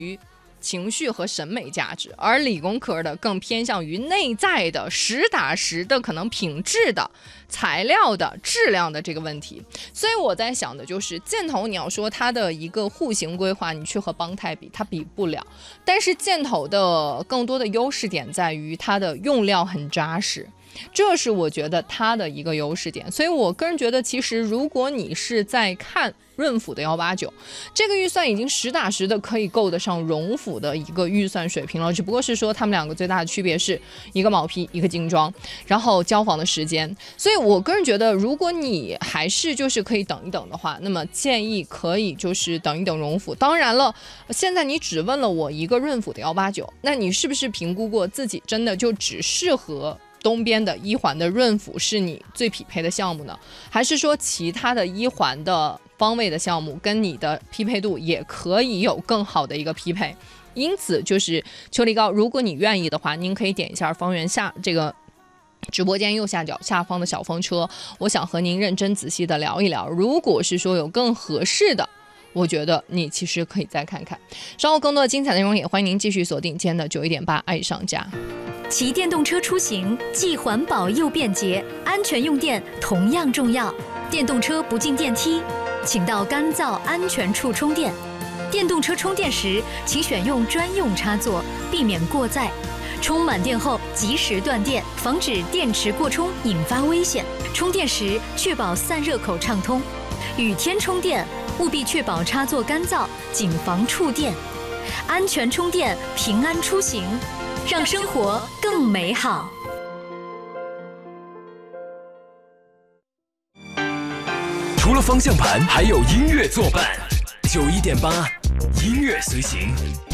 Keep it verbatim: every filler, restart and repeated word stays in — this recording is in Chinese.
于情绪和审美价值，而理工科的更偏向于内在的实打实的可能品质的材料的质量的这个问题。所以我在想的就是箭头，你要说它的一个户型规划，你去和邦泰比，它比不了。但是箭头的更多的优势点在于它的用料很扎实，这是我觉得它的一个优势点。所以我个人觉得，其实如果你是在看润府的一八九，这个预算已经实打实的可以够得上荣府的一个预算水平了，只不过是说他们两个最大的区别是一个毛坯一个精装，然后交房的时间。所以我个人觉得，如果你还是就是可以等一等的话，那么建议可以就是等一等荣府。当然了，现在你只问了我一个润府的一八九，那你是不是评估过自己真的就只适合东边的一环的润府是你最匹配的项目呢？还是说其他的一环的方位的项目跟你的匹配度也可以有更好的一个匹配？因此就是邱立高，如果你愿意的话，您可以点一下方圆下这个直播间右下角下方的小风车，我想和您认真仔细的聊一聊，如果是说有更合适的，我觉得你其实可以再看看。稍后更多的精彩内容也欢迎您继续锁定今天的九一点八爱上家。 骑电动车出行既环保又便捷，安全用电同样重要。电动车不进电梯，请到干燥安全处充电。电动车充电时，请选用专用插座，避免过载。充满电后及时断电，防止电池过充引发危险。充电时确保散热口畅通。雨天充电务必确保插座干燥，谨防触电。安全充电，平安出行，让生活更美好。 除了方向盘，还有音乐作伴。九一点八，音乐随行。